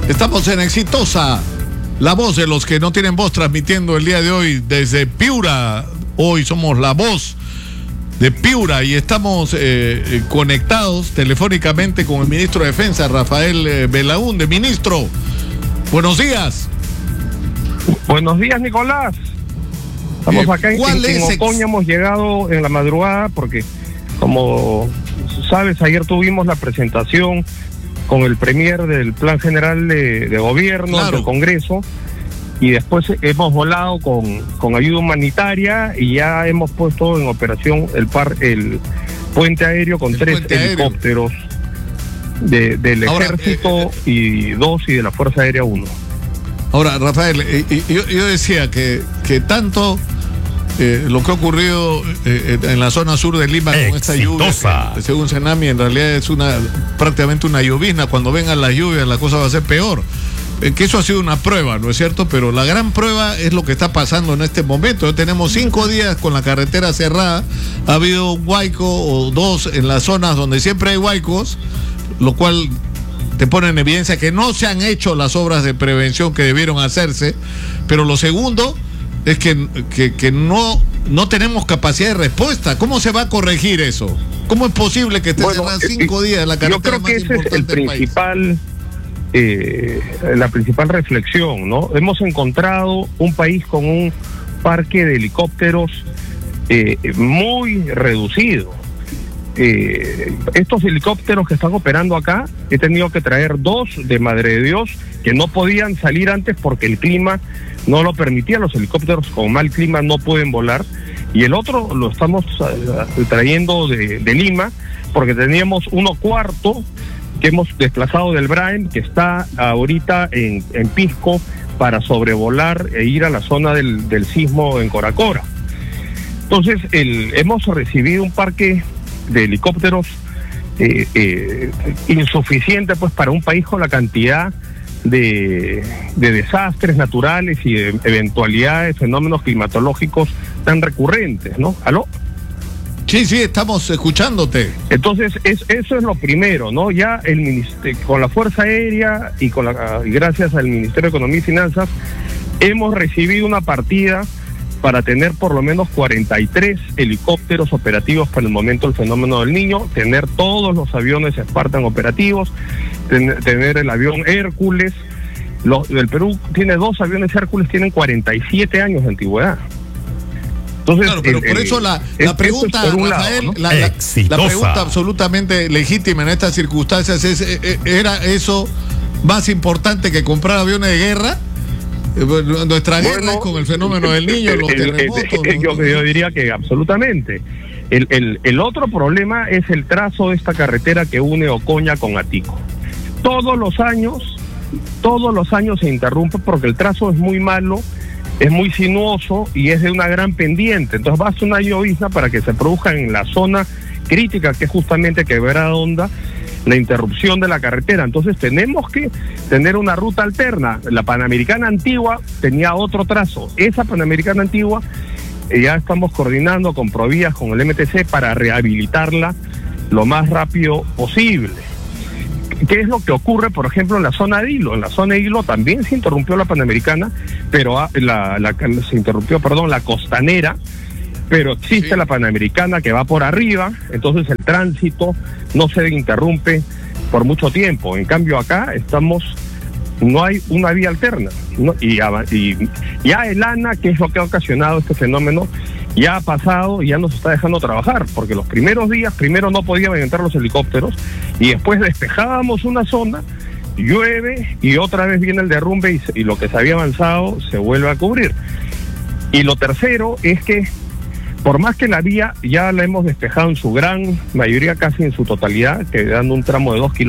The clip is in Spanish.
Estamos en Exitosa, la voz de los que no tienen voz, transmitiendo el día de hoy desde Piura. Hoy somos la voz de Piura y estamos conectados telefónicamente con el ministro de Defensa, Rafael Belaúnde. Ministro, buenos días. Buenos días, Nicolás. Estamos acá en Otoño, hemos llegado en la madrugada porque, como sabes, ayer tuvimos la presentación con el premier del Plan General de Gobierno del Congreso, y después hemos volado con ayuda humanitaria y ya hemos puesto en operación el puente aéreo con 3 helicópteros del Ejército y 2 y de la Fuerza Aérea 1. Ahora, Rafael, yo decía que tanto lo que ha ocurrido en la zona sur de Lima con esta lluvia, que, según Senami, en realidad es prácticamente una llovizna. Cuando vengan las lluvias la cosa va a ser peor. Que eso ha sido una prueba, ¿no es cierto? Pero la gran prueba es lo que está pasando en este momento. Tenemos 5 días con la carretera cerrada. Ha habido un huaico o 2 en las zonas donde siempre hay huaicos, lo cual te pone en evidencia que no se han hecho las obras de prevención que debieron hacerse. Pero lo segundo es que no tenemos capacidad de respuesta. ¿Cómo se va a corregir eso? ¿Cómo es posible que esté cerrada 5 días la carretera? Yo creo que ese es el principal, la principal reflexión, ¿no? Hemos encontrado un país con un parque de helicópteros muy reducido. Estos helicópteros que están operando acá, he tenido que traer 2 de Madre de Dios que no podían salir antes porque el clima no lo permitía. Los helicópteros con mal clima no pueden volar, y el otro lo estamos trayendo de Lima porque teníamos 1/4 que hemos desplazado del Braem, que está ahorita en Pisco para sobrevolar e ir a la zona del sismo en Coracora. Entonces hemos recibido un parque de helicópteros insuficiente pues para un país con la cantidad de desastres naturales y de eventualidades, fenómenos climatológicos tan recurrentes, ¿no? ¿Aló? Sí, estamos escuchándote. Entonces, eso es lo primero, ¿no? Ya el ministerio, con la Fuerza Aérea y gracias al Ministerio de Economía y Finanzas, hemos recibido una partida para tener por lo menos 43 helicópteros operativos para el momento del fenómeno del Niño, tener todos los aviones Spartan operativos, tener el avión Hércules. El Perú tiene 2 aviones Hércules, tienen 47 años de antigüedad. Entonces, claro, pero por eso la pregunta, Rafael, ¿no? la pregunta absolutamente legítima en estas circunstancias es, ¿era eso más importante que comprar aviones de guerra? Nuestra guerra es con el fenómeno del Niño, los terremotos. Yo diría que absolutamente. El otro problema es el trazo de esta carretera que une Ocoña con Atico. Todos los años se interrumpe porque el trazo es muy malo, es muy sinuoso y es de una gran pendiente. Entonces basta una llovizna para que se produzca en la zona crítica, que es justamente Quebrada Honda, la interrupción de la carretera. Entonces tenemos que tener una ruta alterna. La Panamericana Antigua tenía otro trazo. Esa Panamericana Antigua ya estamos coordinando con Provías, con el MTC, para rehabilitarla lo más rápido posible. ¿Qué es lo que ocurre, por ejemplo, en la zona de Hilo? En la zona de Hilo también se interrumpió la Panamericana, pero se interrumpió la costanera, pero existe la Panamericana que va por arriba, entonces el tránsito no se interrumpe por mucho tiempo. En cambio acá no hay una vía alterna, ¿no? Y ya el ANA, que es lo que ha ocasionado este fenómeno, ya ha pasado y ya nos está dejando trabajar, porque los primeros días, no podían entrar los helicópteros, y después despejábamos una zona, llueve y otra vez viene el derrumbe y lo que se había avanzado se vuelve a cubrir. Y lo tercero es que, por más que la vía ya la hemos despejado en su gran mayoría, casi en su totalidad, quedando un tramo de 2 kilómetros,